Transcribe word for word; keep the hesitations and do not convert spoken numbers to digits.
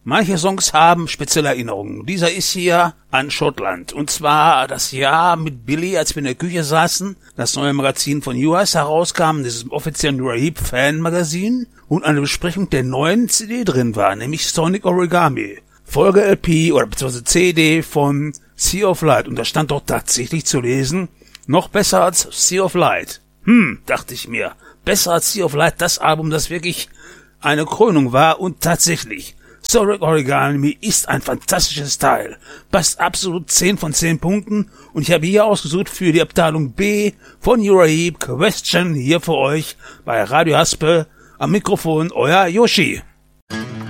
Manche Songs haben spezielle Erinnerungen. Dieser ist hier an Schottland. Und zwar das Jahr mit Billy, als wir in der Küche saßen, das neue Magazin von U S herauskam, das offiziellen Uriah Heep Fan-Magazin, und eine Besprechung der neuen C D drin war, nämlich Sonic Origami. Folge L P oder beziehungsweise C D von Sea of Light. Und da stand dort tatsächlich zu lesen, noch besser als Sea of Light. Hm, dachte ich mir. Besser als Sea of Light, das Album, das wirklich eine Krönung war. Und tatsächlich, Sonic Origami ist ein fantastisches Teil. Passt absolut zehn von zehn Punkten. Und ich habe hier ausgesucht für die Abteilung B von Uriah Heep Question hier für euch bei Radio Haspel. Am Mikrofon euer Yoshi.